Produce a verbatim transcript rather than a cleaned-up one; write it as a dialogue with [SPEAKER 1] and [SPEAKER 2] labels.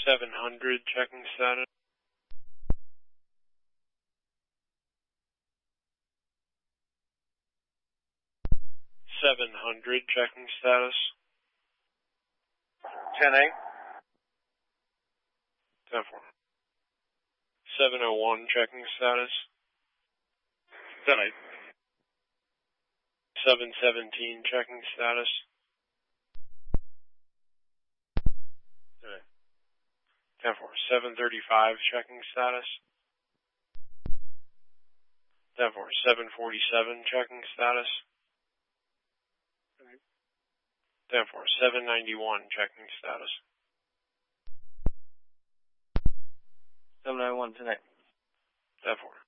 [SPEAKER 1] seven hundred, checking status. seven hundred, checking status.
[SPEAKER 2] ten eight.
[SPEAKER 1] ten four. seven oh one, checking status.
[SPEAKER 2] ten eight.
[SPEAKER 1] seven seventeen, checking status. ten four. seven thirty-five, checking status. ten four. seven forty-seven, checking status. ten four. seven ninety-one, checking status.
[SPEAKER 2] seven nine one, ten eight.
[SPEAKER 1] ten four.